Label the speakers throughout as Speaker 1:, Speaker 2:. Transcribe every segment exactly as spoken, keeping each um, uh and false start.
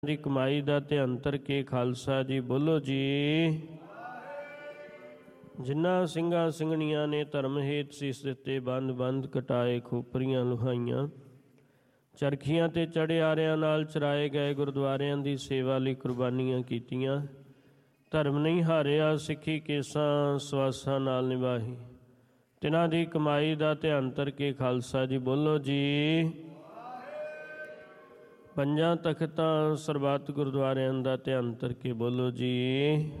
Speaker 1: ਦੀ ਕਮਾਈ ਦਾ ਧਿਆਨ ਧਰ ਕੇ ਖਾਲਸਾ ਜੀ ਬੋਲੋ ਜੀ। ਜਿਨ੍ਹਾਂ ਸਿੰਘਾਂ ਸਿੰਘਣੀਆਂ ਨੇ ਧਰਮ ਹੇਤ ਸੀਸ ਦਿੱਤੇ, ਬੰਦ ਬੰਦ ਕਟਾਏ, ਖੋਪਰੀਆਂ ਲੁਹਾਈਆਂ, ਚਰਖੀਆਂ ਤੇ ਚੜਿਆਰਿਆਂ ਨਾਲ ਚਰਾਏ ਗਏ, ਗੁਰਦੁਆਰਿਆਂ ਦੀ ਸੇਵਾ ਲਈ ਕੁਰਬਾਨੀਆਂ ਕੀਤੀਆਂ, ਧਰਮ ਨਹੀਂ ਹਾਰਿਆ, ਸਿੱਖੀ ਕੇਸਾਂ ਸਵਾਸਾਂ ਨਾਲ ਨਿਭਾਹੀ, ਤਿਨਾਂ ਦੀ ਕਮਾਈ ਦਾ ਧਿਆਨ ਧਰ ਕੇ ਖਾਲਸਾ ਜੀ ਬੋਲੋ ਜੀ। ਪੰਜਾਂ ਤਖਤਾਂ ਸਰਬੱਤ ਗੁਰਦੁਆਰਿਆਂ ਦਾ ਧਿਆਨ ਧਰ ਕੇ ਬੋਲੋ ਜੀ।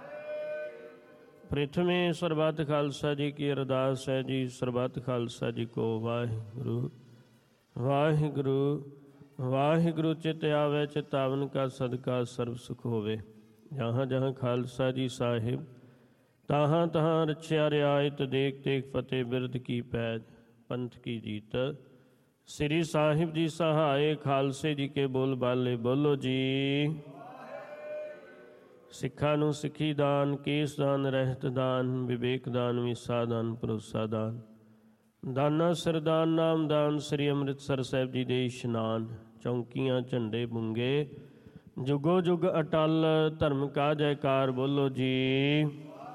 Speaker 1: ਪ੍ਰਥਮੇ ਸਰਬੱਤ ਖਾਲਸਾ ਜੀ ਕੀ ਅਰਦਾਸ ਹੈ ਜੀ। ਸਰਬੱਤ ਖਾਲਸਾ ਜੀ ਕੋ ਵਾਹਿਗੁਰੂ ਵਾਹਿਗੁਰੂ ਵਾਹਿਗੁਰੂ। ਚਿਤ ਆਵੇ ਚਿਤਾਵਨ ਕਾ ਸਦਕਾ ਸਰਬ ਸੁਖ ਹੋਵੇ। ਜਹਾਂ ਜਹਾਂ ਖਾਲਸਾ ਜੀ ਸਾਹਿਬ, ਤਾਹਾਂ ਤਹਾਂ ਰਛਿਆ ਰਿਆਇਤ, ਦੇਖ ਦੇਖ ਫਤਿਹ ਬਿਰਦ ਕੀ ਪੈਜ, ਪੰਥ ਕੀ ਜੀਤ। ਸ੍ਰੀ ਸਾਹਿਬ ਜੀ ਸਹਾਏ, ਖਾਲਸੇ ਜੀ ਕੇ ਬੋਲ ਬਾਲੇ ਬੋਲੋ ਜੀ। ਸਿੱਖਾਂ ਨੂੰ ਸਿੱਖੀ ਦਾਨ, ਕੇਸ ਦਾਨ, ਰਹਿਤ ਦਾਨ, ਵਿਵੇਕ ਦਾਨ, ਵਿਸਾ ਦਾਨ, ਭਰੋਸਾ ਦਾਨ, ਦਾਨਾ ਸਰਦਾਨ, ਨਾਮ ਦਾਨ, ਸ੍ਰੀ ਅੰਮ੍ਰਿਤਸਰ ਸਾਹਿਬ ਜੀ ਦੇ ਇਸ਼ਨਾਨ, ਚੌਂਕੀਆਂ ਝੰਡੇ ਬੁੰਗੇ, ਜੁਗੋ ਜੁਗ ਅਟਲ, ਧਰਮ ਕਾ ਜੈਕਾਰ ਬੋਲੋ ਜੀ।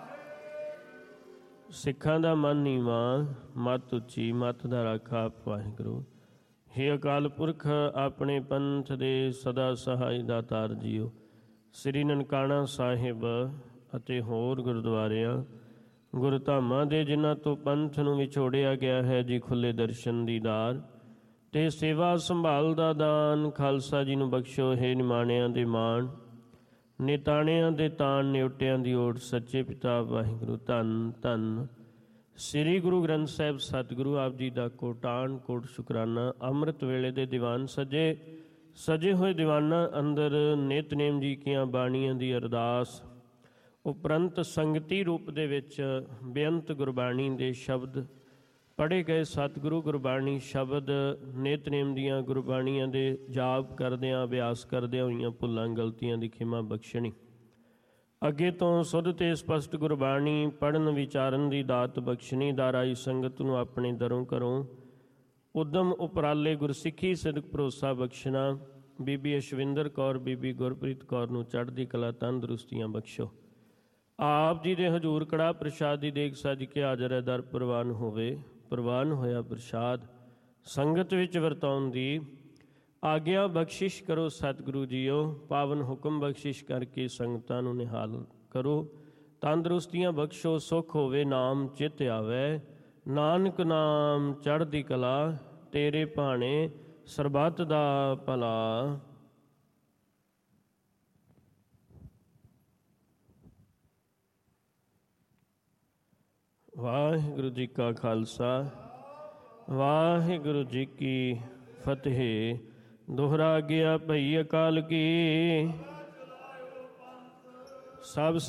Speaker 1: ਸਿੱਖਾਂ ਦਾ ਮਨ ਨੀਵਾਂ, ਮੱਤ ਉੱਚੀ, ਮੱਤ ਦਾ ਰਾਖਾ ਵਾਹਿਗੁਰੂ। ਹੇ ਅਕਾਲ ਪੁਰਖ, ਆਪਣੇ ਪੰਥ ਦੇ ਸਦਾ ਸਹਾਈ ਦਾਤਾਰ ਜੀਓ। ਸ੍ਰੀ ਨਨਕਾਣਾ ਸਾਹਿਬ ਅਤੇ ਹੋਰ ਗੁਰਦੁਆਰਿਆਂ ਗੁਰਧਾਮਾਂ ਦੇ ਜਿਨ੍ਹਾਂ ਤੋਂ ਪੰਥ ਨੂੰ ਵਿਛੋੜਿਆ ਗਿਆ ਹੈ ਜੀ, ਖੁੱਲ੍ਹੇ ਦਰਸ਼ਨ ਦੀਦਾਰ ਤੇ ਸੇਵਾ ਸੰਭਾਲ ਦਾ ਦਾਨ ਖਾਲਸਾ ਜੀ ਨੂੰ ਬਖਸ਼ੋ। ਹੇ ਨਿਮਾਣਿਆਂ ਦੇ ਮਾਣ, ਨਿਤਾਣਿਆਂ ਦੇ ਤਾਣ, ਨਿਉਟਿਆਂ ਦੀ ਓਟ, ਸੱਚੇ ਪਿਤਾ ਵਾਹਿਗੁਰੂ। ਧੰਨ ਧੰਨ ਸ੍ਰੀ ਗੁਰੂ ਗ੍ਰੰਥ ਸਾਹਿਬ ਸਤਿਗੁਰੂ ਆਪ ਜੀ ਦਾ ਕੋਟਾਨ ਕੋਟ ਸ਼ੁਕਰਾਨਾ। ਅੰਮ੍ਰਿਤ ਵੇਲੇ ਦੇ ਦੀਵਾਨ ਸਜੇ ਸਜੇ ਹੋਏ ਦੀਵਾਨਾਂ ਅੰਦਰ ਨਿਤਨੇਮ ਜੀ ਕੀਆਂ ਬਾਣੀਆਂ ਦੀ ਅਰਦਾਸ ਉਪਰੰਤ ਸੰਗਤੀ ਰੂਪ ਦੇ ਵਿੱਚ ਬੇਅੰਤ ਗੁਰਬਾਣੀ ਦੇ ਸ਼ਬਦ ਪੜ੍ਹੇ ਗਏ। ਸਤਿਗੁਰੂ ਗੁਰਬਾਣੀ ਸ਼ਬਦ ਨਿਤਨੇਮ ਦੀਆਂ ਗੁਰਬਾਣੀਆਂ ਦੇ ਜਾਪ ਕਰਦਿਆਂ, ਅਭਿਆਸ ਕਰਦਿਆਂ ਹੋਈਆਂ ਭੁੱਲਾਂ ਗਲਤੀਆਂ ਦੀ ਖਿਮਾ ਬਖਸ਼ਣੀ। ਅੱਗੇ ਤੋਂ ਸੁੱਧ ਤੇ ਸਪਸ਼ਟ ਗੁਰਬਾਣੀ ਪੜ੍ਹਨ ਵਿਚਾਰਨ ਦੀ ਦਾਤ ਬਖਸ਼ਣੀ। ਦਾਰਾਈ ਸੰਗਤ ਨੂੰ ਆਪਣੇ ਦਰੋਂ ਘਰੋਂ ਉਦਮ ਉਪਰਾਲੇ ਗੁਰਸਿੱਖੀ ਸਿਦਕ ਭਰੋਸਾ ਬਖਸ਼ਣਾ। ਬੀਬੀ ਅਸ਼ਵਿੰਦਰ ਕੌਰ, ਬੀਬੀ ਗੁਰਪ੍ਰੀਤ ਕੌਰ ਨੂੰ ਚੜ੍ਹਦੀ ਕਲਾ ਤੰਦਰੁਸਤੀਆਂ ਬਖਸ਼ੋ। ਆਪ ਜੀ ਦੇ ਹਜ਼ੂਰ ਕੜਾਹ ਪ੍ਰਸ਼ਾਦ ਦੀ ਦੇਗ ਸੱਜ ਕੇ ਹਾਜ਼ਰ ਹੈ। ਦਰ ਪ੍ਰਵਾਨ ਹੋਵੇ, ਪ੍ਰਵਾਨ ਹੋਇਆ ਪ੍ਰਸ਼ਾਦ ਸੰਗਤ ਵਿੱਚ ਵਰਤਾਉਣ ਦੀ ਆਗਿਆ ਬਖਸ਼ਿਸ਼ ਕਰੋ ਸਤਿਗੁਰੂ ਜੀਓ। ਪਾਵਨ ਹੁਕਮ ਬਖਸ਼ਿਸ਼ ਕਰਕੇ ਸੰਗਤਾਂ ਨੂੰ ਨਿਹਾਲ ਕਰੋ। ਤੰਦਰੁਸਤੀਆਂ ਬਖਸ਼ੋ, ਸੁੱਖ ਹੋਵੇ, ਨਾਮ ਚਿੱਤ ਆਵੇ, ਨਾਨਕ ਨਾਮ ਚੜ੍ਹਦੀ ਕਲਾ, ਤੇਰੇ ਭਾਣੇ ਸਰਬੱਤ ਦਾ ਭਲਾ। ਵਾਹਿਗੁਰੂ ਜੀ ਕਾ ਖਾਲਸਾ, ਵਾਹਿਗੁਰੂ ਜੀ ਕੀ ਫਤਿਹ। ਦੋਹਰਾ ਗਿਆ ਭਈ ਅਕਾਲ ਕੀ, ਸਭ